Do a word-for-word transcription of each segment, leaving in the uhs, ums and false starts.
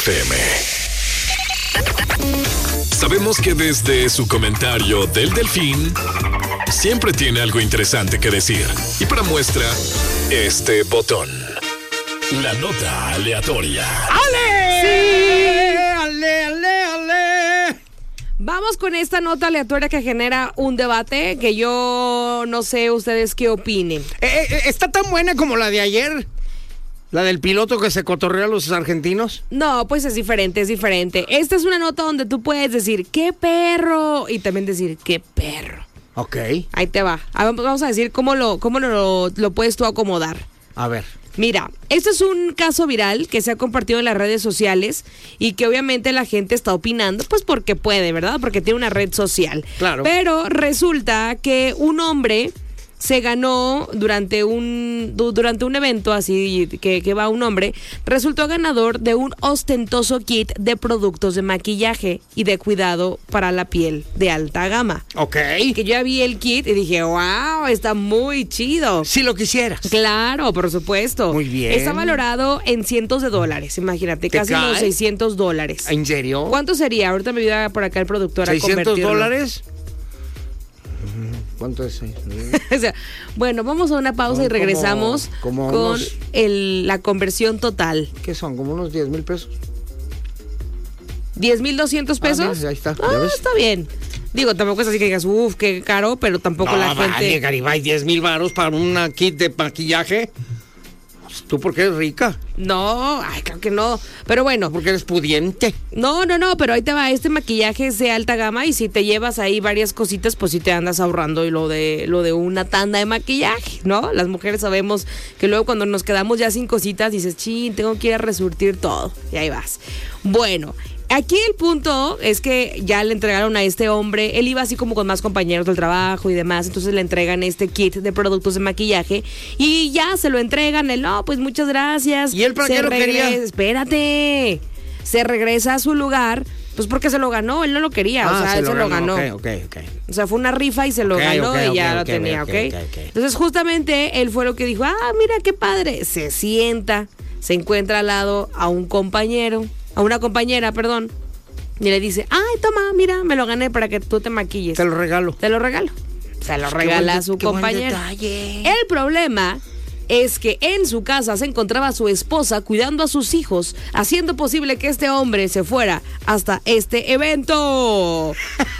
F M. Sabemos que desde su comentario del Delfín siempre tiene algo interesante que decir. Y para muestra, este botón. La nota aleatoria. ¡Ale! ¡Sí! ¡Ale, ale, ale! Vamos con esta nota aleatoria que genera un debate que yo no sé ustedes qué opinen. Eh, eh, ¿Está tan buena como la de ayer? ¿La del piloto que se cotorreó a los argentinos? No, pues es diferente, es diferente. Esta es una nota donde tú puedes decir, ¡qué perro! Y también decir, ¡qué perro! Ok. Ahí te va. A ver, vamos a decir cómo lo, cómo lo, lo puedes tú acomodar. A ver. Mira, este es un caso viral que se ha compartido en las redes sociales y que obviamente la gente está opinando, pues porque puede, ¿verdad? Porque tiene una red social. Claro. Pero resulta que un hombre se ganó durante un durante un evento así que, que va un hombre, resultó ganador de un ostentoso kit de productos de maquillaje y de cuidado para la piel de alta gama. Ok. Que yo ya vi el kit y dije, wow, está muy chido. Si lo quisieras. Claro, por supuesto. Muy bien. Está valorado en cientos de dólares, imagínate, ¿Te casi cae? los seiscientos dólares. ¿En serio? ¿Cuánto sería? Ahorita me ayuda por acá el productor a ¿seiscientos convertirlo. dólares? ¿Cuánto es? O sea, bueno, vamos a una pausa Son y regresamos como- como con unos- el, la conversión total. ¿Qué son? ¿Como unos diez mil pesos? ¿diez mil doscientos pesos? Ah, mira, ahí está, ¿ya Ah, ves? está bien. Digo, tampoco es así que digas, uff, qué caro, pero tampoco No, la vale, gente... Garibay, diez mil varos para un kit de maquillaje. ¿Tú por qué eres rica? No, ay, claro que no. Pero bueno, Porque eres pudiente. no, no, no, pero ahí te va, este maquillaje es de alta gama y si te llevas ahí varias cositas, pues sí te andas ahorrando y lo de lo de una tanda de maquillaje, ¿no? Las mujeres sabemos que luego cuando nos quedamos ya sin cositas dices, chin, tengo que ir a resurtir todo y ahí vas. Bueno, aquí el punto es que ya le entregaron a este hombre, él iba así como con más compañeros del trabajo y demás, entonces le entregan este kit de productos de maquillaje y ya se lo entregan, él, no, pues muchas gracias. ¿Y él para Se qué lo quería? Espérate, se regresa a su lugar, pues porque se lo ganó, él no lo quería, o sea, él se lo ganó. Ok, ok, ok. O sea, fue una rifa y se lo Ok, ganó ok, y ya ok, lo ok, tenía, ok, ¿ok? ok, ok. Entonces, justamente, él fue lo que dijo, ah, mira qué padre. Se sienta, se encuentra al lado a un compañero, a una compañera, perdón, y le dice, ay, toma, mira, me lo gané para que tú te maquilles. Te lo regalo. Te lo regalo. Se lo Qué regala buen- a su qué buen compañera. detalle. El problema es que en su casa se encontraba su esposa cuidando a sus hijos, haciendo posible que este hombre se fuera hasta este evento.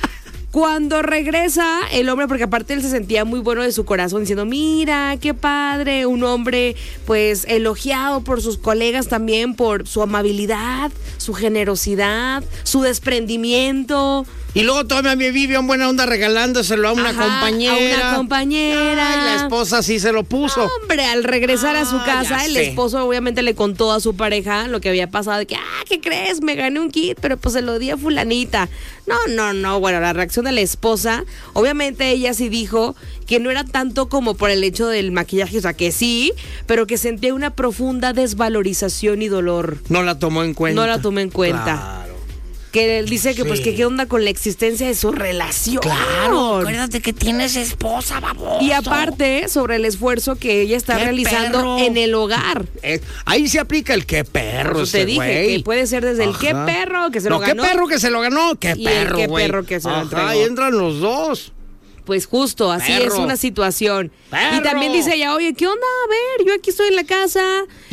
Cuando regresa el hombre, porque aparte él se sentía muy bueno de su corazón, diciendo, mira, qué padre, un hombre pues elogiado por sus colegas también por su amabilidad, su generosidad, su desprendimiento. Y luego todavía me vive en buena onda regalándoselo a una Ajá, compañera. a una compañera. Ay, la esposa sí se lo puso. Hombre, al regresar a su Ah, casa, ya el sé. esposo obviamente le contó a su pareja lo que había pasado, de que, ah, ¿qué crees? Me gané un kit, pero pues se lo di a fulanita. No, no, no, bueno, la reacción de la esposa, obviamente ella sí dijo que no era tanto como por el hecho del maquillaje, o sea, que sí, pero que sentía una profunda desvalorización y dolor. No la tomó en cuenta. No la tomó en cuenta. Claro. Que él dice que pues Sí. que qué onda con la existencia de su relación. Claro, acuérdate que tienes esposa, baboso. Y aparte, sobre el esfuerzo que ella está ¡Qué realizando perro! en el hogar. Eh, ahí se aplica el qué perro. Por eso te ese dije güey. que puede ser desde el Ajá. qué perro que se lo no, ganó. qué perro que se lo ganó. Qué Y el perro, qué güey. perro que se lo Ajá, entregó. ahí entran los dos. Pues justo, así Perro. es una situación. Perro. Y también dice ella, oye, ¿qué onda? A ver, yo aquí estoy en la casa